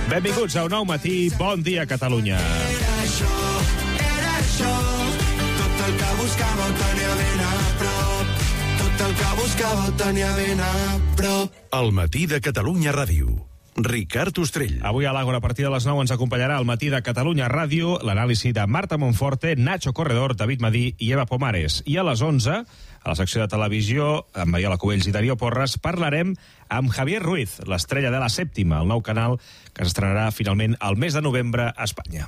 Benvinguts a un nou matí. Bon dia, Catalunya. Era això, tot el que buscava ho tenia ben a prop. Tot el que buscava ho tenia ben a prop. El matí de Catalunya Ràdio. Ricard Ostrell. Avui a l'Àgora, a partir de les 9, ens acompanyarà al matí de Catalunya Ràdio l'anàlisi de Marta Monforte, Nacho Corredor, David Madí i Eva Pomares. I a les 11, a la secció de televisió, amb Mariola Cubells i Darío Porras, parlarem amb Javier Ruiz, l'estrella de La Sèptima, el nou canal que s'estrenarà finalment al mes de novembre a Espanya.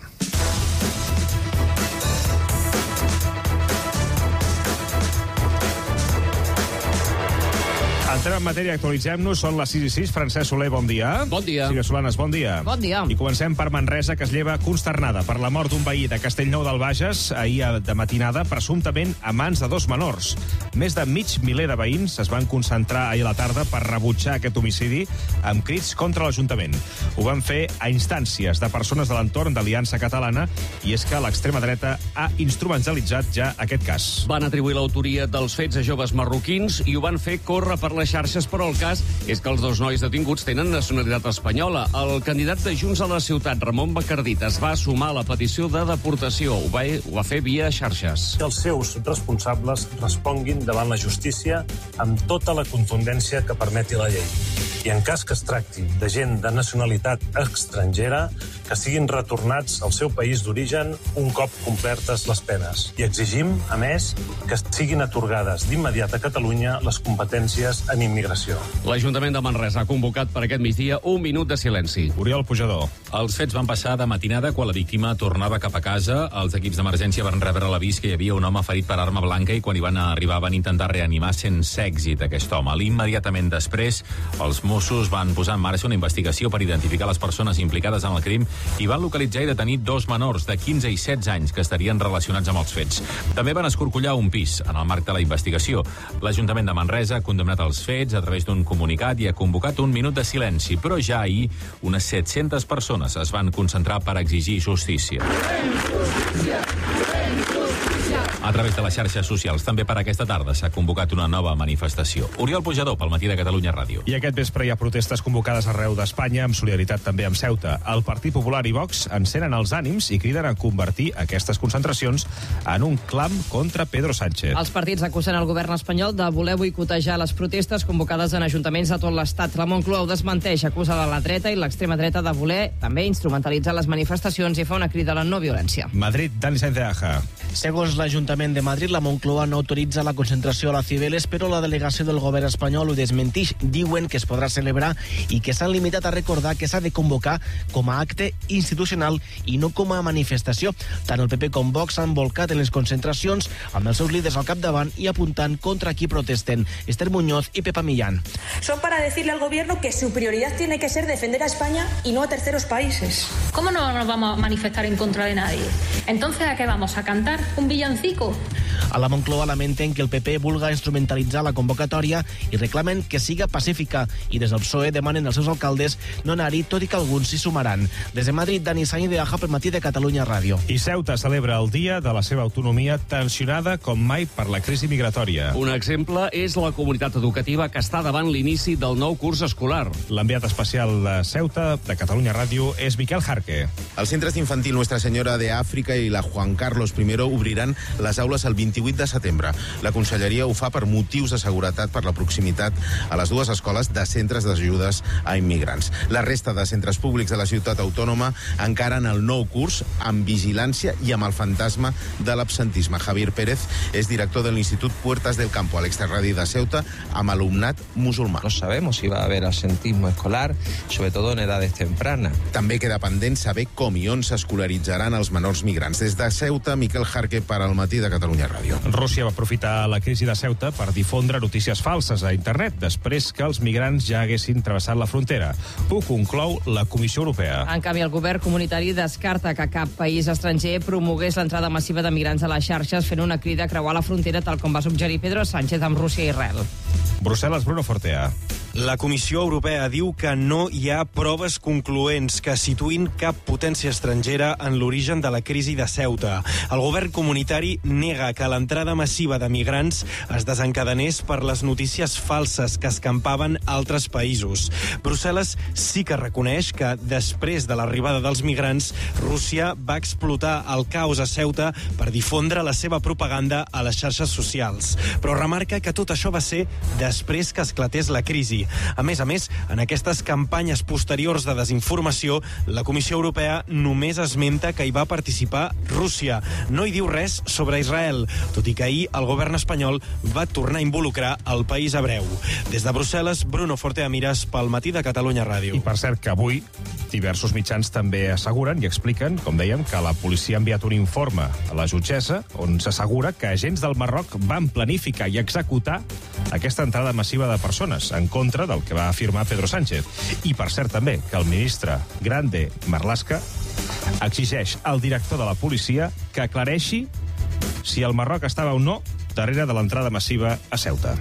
Entrem en matèria, actualitzem-nos. Són les 6 i 6. Francesc Soler, bon dia. Bon dia. Sigue Solanes, bon dia. Bon dia. I comencem per Manresa, que es lleva consternada per la mort d'un veí de Castellnou del Bages ahir de matinada, presumptament a mans de dos menors. Més de mig miler de veïns es van concentrar ahir a la tarda per rebutjar aquest homicidi amb crits contra l'Ajuntament. Ho van fer a instàncies de persones de l'entorn d'Aliança Catalana, i és que l'extrema dreta ha instrumentalitzat ja aquest cas. Van atribuir l'autoria dels fets a joves marroquins i ho van fer córrer per les xarxes, però el cas és que els dos nois detinguts tenen nacionalitat espanyola. El candidat de Junts a la ciutat, Ramon Bacardit, es va sumar a la petició de deportació. Ho va fer via xarxes. Que els seus responsables responguin davant la justícia amb tota la contundència que permeti la llei. I en cas que es tracti de gent de nacionalitat estrangera, que siguin retornats al seu país d'origen un cop complertes les penes. I exigim, a més, que siguin atorgades d'immediat a Catalunya les competències en immigració. L'Ajuntament de Manresa ha convocat per aquest migdia un minut de silenci. Oriol Pujador. Els fets van passar de matinada quan la víctima tornava cap a casa. Els equips d'emergència van rebre l'avís que hi havia un home ferit per arma blanca i quan hi van arribar van intentar reanimar sense èxit aquest home. Immediatament després, els Mossos van posar en marxa una investigació per identificar les persones implicades en el crim i van localitzar i detenir dos menors de 15 i 16 anys que estarien relacionats amb els fets. També van escorcollar un pis en el marc de la investigació. L'Ajuntament de Manresa ha condemnat els fets a través d'un comunicat i ha convocat un minut de silenci, però ja ahir unes 700 persones es van concentrar per exigir justícia. A través de les xarxes socials, també per aquesta tarda, s'ha convocat una nova manifestació. Oriol Pujador, pel matí de Catalunya Ràdio. I aquest vespre hi ha protestes convocades arreu d'Espanya, amb solidaritat també amb Ceuta. El Partit Popular i Vox encenen els ànims i criden a convertir aquestes concentracions en un clam contra Pedro Sánchez. Els partits acusen el govern espanyol de voler boicotejar les protestes convocades en ajuntaments de tot l'Estat. La Moncloa ho desmenteix, acusa la dreta i l'extrema dreta de voler també instrumentalitzar les manifestacions i fa una crida a la no violència. Madrid, Dani Sáenz de Aja. Segons l'Ajuntament de Madrid, la Moncloa no autoritza la concentració a la Cibeles, però la delegació del govern espanyol ho desmentix. Diuen que es podrà celebrar i que s'han limitat a recordar que s'ha de convocar com a acte institucional i no com a manifestació. Tant el PP com Vox s'han volcat en les concentracions amb els seus líders al capdavant i apuntant contra qui protesten. Esther Muñoz i Pepa Millán. Son para decirle al gobierno que su prioridad tiene que ser defender a España y no a terceros países. ¿Cómo no nos vamos a manifestar en contra de nadie? Entonces, ¿a qué vamos? ¿A cantar un villancico? A la Moncloa lamenten que el PP vulga instrumentalitzar la convocatòria i reclamen que siga pacífica, i des del PSOE demanen als seus alcaldes no anar-hi, tot i que alguns s'hi sumaran. Des de Madrid, Dani Sáenz de Aja, pel matí de Catalunya Ràdio. I Ceuta celebra el dia de la seva autonomia, tensionada com mai per la crisi migratòria. Un exemple és la comunitat educativa que està davant l'inici del nou curs escolar. L'enviat especial de Ceuta, de Catalunya Ràdio, és Miquel Jarque. Els centres infantil Nuestra Senyora de Àfrica i la Juan Carlos I obriran les aules el 28 de setembre. La Conselleria ho fa per motius de seguretat per la proximitat a les dues escoles de centres d'ajudes a immigrants. La resta de centres públics de la ciutat autònoma encaren el nou curs amb vigilància i amb el fantasma de l'absentisme. Javier Pérez és director de l'Institut Puertas del Campo a l'extrarradi de Ceuta amb alumnat musulmà. No sabemos si va a haber absentismo escolar, sobre todo en edades tempranas. També queda pendent saber com i on s'escolaritzaran els menors migrants. Des de Ceuta, Miquel Jarque per al matí de Catalunya Ràdio. Rússia va aprofitar la crisi de Ceuta per difondre notícies falses a internet després que els migrants ja haguessin travessat la frontera. Ho conclou la Comissió Europea. En canvi, el govern comunitari descarta que cap país estranger promogués l'entrada massiva de migrants a les xarxes, fent una crida a creuar la frontera tal com va suggerir Pedro Sánchez amb Rússia i Israel. Brussel·les, Bruno Fortea. La Comissió Europea diu que no hi ha proves concloents que situïn cap potència estrangera en l'origen de la crisi de Ceuta. El govern comunitari nega que l'entrada massiva de migrants es desencadenés per les notícies falses que escampaven altres països. Brussel·les sí que reconeix que després de l'arribada dels migrants, Rússia va explotar el caos a Ceuta per difondre la seva propaganda a les xarxes socials. Però remarca que tot això va ser després que esclatés la crisi. A més, en aquestes campanyes posteriors de desinformació, la Comissió Europea només esmenta que hi va participar Rússia. No hi diu res sobre Israel, tot i que ahir el govern espanyol va tornar a involucrar el país hebreu. Des de Brussel·les, Bruno Forteamiras, pel Matí de Catalunya Ràdio. I per cert que avui diversos mitjans també asseguren i expliquen, com dèiem, que la policia ha enviat un informe a la jutgessa on s'assegura que agents del Marroc van planificar i executar aquesta entrada massiva de persones en contra del que va afirmar Pedro Sánchez. I, per cert, també, que el ministre Grande Marlaska exigeix al director de la policia que aclareixi si el Marroc estava o no darrere de l'entrada massiva a Ceuta.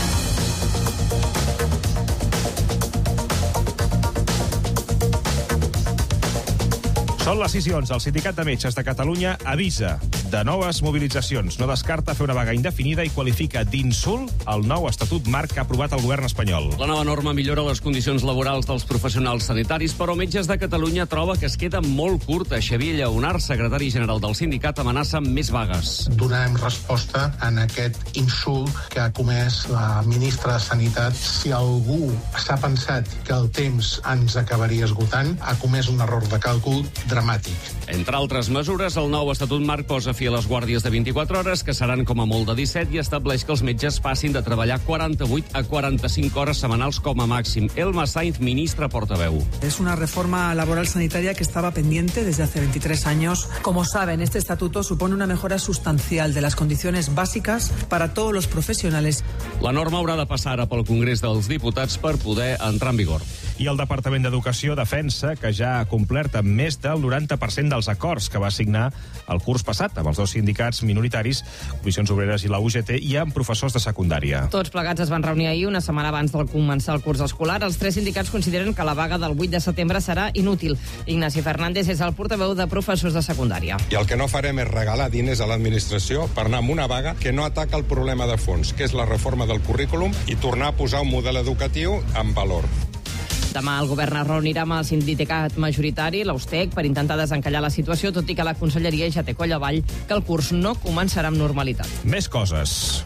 Són les 6:11. El Sindicat de Metges de Catalunya avisa de noves mobilitzacions. No descarta fer una vaga indefinida i qualifica d'insult el nou estatut marc que ha aprovat el govern espanyol. La nova norma millora les condicions laborals dels professionals sanitaris, però Metges de Catalunya troba que es queda molt curta. Xavier Lleonard, secretari general del sindicat, amenaça amb més vagues. Donarem resposta en aquest insult que ha comès la ministra de Sanitat. Si algú s'ha pensat que el temps ens acabaria esgotant, ha comès un error de càlcul dramàtic. Entre altres mesures, el nou estatut marc posa fi a les guàrdies de 24 hores, que seran com a molt de 17, i estableix que els metges passin de treballar 48 a 45 hores setmanals com a màxim. Elma Sainz, ministra portaveu. Es una reforma laboral sanitaria que estaba pendiente desde hace 23 años. Como saben, este estatuto supone una mejora sustancial de las condiciones básicas para todos los profesionales. La norma haurà de passar ara pel Congrés dels Diputats per poder entrar en vigor. I el Departament d'Educació defensa que ja ha complert amb més del 90% dels acords que va signar el curs passat amb els dos sindicats minoritaris, Comissions Obreres i la UGT, i amb professors de secundària. Tots plegats es van reunir ahir, una setmana abans de començar el curs escolar. Els tres sindicats consideren que la vaga del 8 de setembre serà inútil. Ignasi Fernández és el portaveu de professors de secundària. I el que no farem és regalar diners a l'administració per anar amb una vaga que no ataca el problema de fons, que és la reforma del currículum, i tornar a posar un model educatiu en valor. Demà el govern es reunirà amb el sindicat majoritari, l'Austec, per intentar desencallar la situació, tot i que la conselleria ja té coll avall que el curs no començarà amb normalitat. Més coses.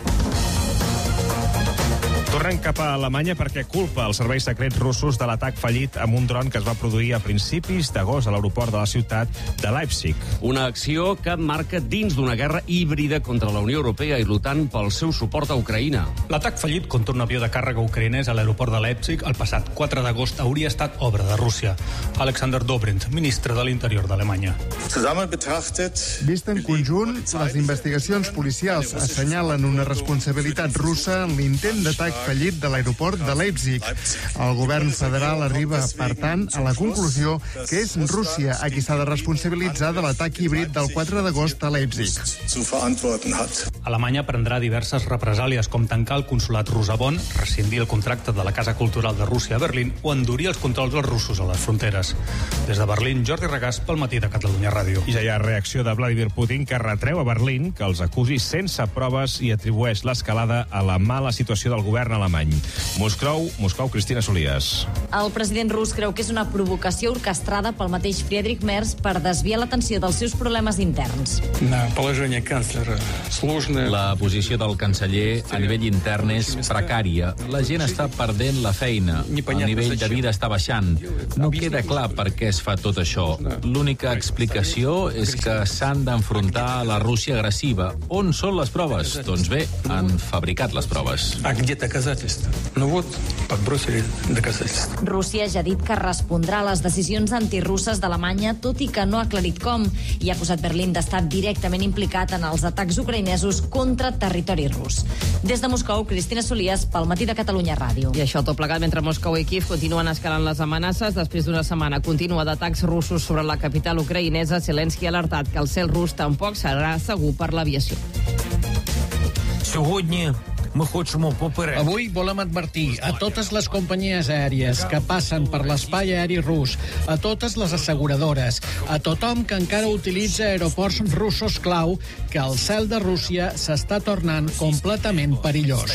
Tornem cap a Alemanya perquè culpa els serveis secrets russos de l'atac fallit amb un dron que es va produir a principis d'agost a l'aeroport de la ciutat de Leipzig. Una acció que marca dins d'una guerra híbrida contra la Unió Europea i l'OTAN pel seu suport a Ucraïna. L'atac fallit contra un avió de càrrega ucraïnès a l'aeroport de Leipzig el passat 4 d'agost hauria estat obra de Rússia. Alexander Dobrindt, ministre de l'Interior d'Alemanya. Vist en conjunt, les investigacions policials assenyalen una responsabilitat russa en l'intent d'atac fallit de l'aeroport de Leipzig. El govern federal arriba, per tant, a la conclusió que és Rússia a qui s'ha de responsabilitzar de l'atac híbrid del 4 d'agost a Leipzig. Alemanya prendrà diverses represàlies, com tancar el consolat rus a Bonn, rescindir el contracte de la Casa Cultural de Rússia a Berlín o endurir els controls dels russos a les fronteres. Des de Berlín, Jordi Regàs, pel Matí de Catalunya Ràdio. I ja hi ha reacció de Vladimir Putin, que retreu a Berlín que els acusi sense proves i atribueix l'escalada a la mala situació del govern alemany. Moscou, Cristina Solias. El president rus creu que és una provocació orquestrada pel mateix Friedrich Merz per desviar l'atenció dels seus problemes interns. La posició del canceller a nivell intern és precària. La gent està perdent la feina. El nivell de vida està baixant. No queda clar per què es fa tot això. L'única explicació és que s'han d'enfrontar a la Rússia agressiva. On són les proves? Doncs bé, han fabricat les proves. Rússia ja ha dit que respondrà a les decisions antirusses d'Alemanya, tot i que no ha aclarit com, i ha acusat Berlín d'estar directament implicat en els atacs ucraïnesos contra territori rus. Des de Moscou, Cristina Solias, pel Matí de Catalunya Ràdio. I això tot plegat mentre Moscou i Kíev continuen escalant les amenaces. Després d'una setmana continua d'atacs russos sobre la capital ucraïnesa, Zelensky ha alertat que el cel rus tampoc serà segur per l'aviació. Avui volem advertir a totes les companyies aèries que passen per l'espai aeri rus, a totes les asseguradores, a tothom que encara utilitza aeroports russos clau, que el cel de Rússia s'està tornant completament perillós.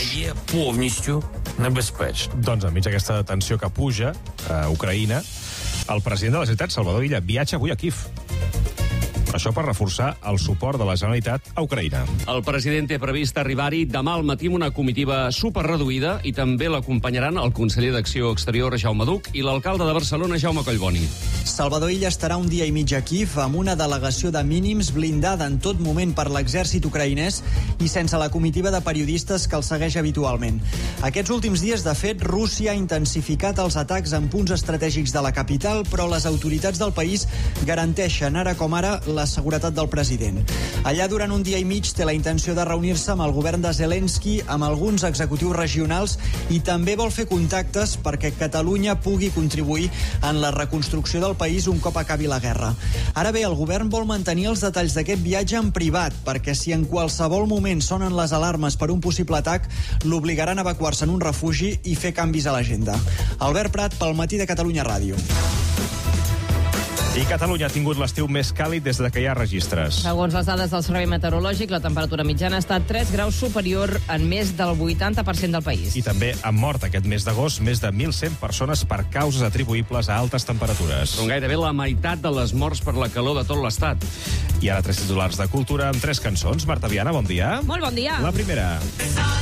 Doncs enmig d'aquesta tensió que puja a Ucraïna, el president de la Generalitat, Salvador Illa, viatja avui a Kíev. Això per reforçar el suport de la Generalitat a Ucraïna. El president té previst arribar-hi demà al matí amb una comitiva superreduïda i també l'acompanyaran el conseller d'Acció Exterior, Jaume Duch, i l'alcalde de Barcelona, Jaume Collboni. Salvador Illa estarà un dia i mig a Kíev amb una delegació de mínims blindada en tot moment per l'exèrcit ucraïnès i sense la comitiva de periodistes que el segueix habitualment. Aquests últims dies, de fet, Rússia ha intensificat els atacs en punts estratègics de la capital, però les autoritats del país garanteixen ara com ara la seguretat del president. Allà, durant un dia i mig, té la intenció de reunir-se amb el govern de Zelensky, amb alguns executius regionals i també vol fer contactes perquè Catalunya pugui contribuir en la reconstrucció del país un cop acabi la guerra. Ara bé, el govern vol mantenir els detalls d'aquest viatge en privat, perquè si en qualsevol moment sonen les alarmes per un possible atac, l'obligaran a evacuar-se en un refugi i fer canvis a l'agenda. Albert Prat, pel Matí de Catalunya Ràdio. I Catalunya ha tingut l'estiu més càlid des que hi ha registres. Segons les dades del Servei Meteorològic, la temperatura mitjana ha estat 3 graus superior en més del 80% del país. I també han mort aquest mes d'agost més de 1.100 persones per causes atribuïbles a altes temperatures. Són gairebé la meitat de les morts per la calor de tot l'Estat. I ara 3 titulars de cultura amb 3 cançons. Marta Viana, bon dia. Molt bon dia. La primera.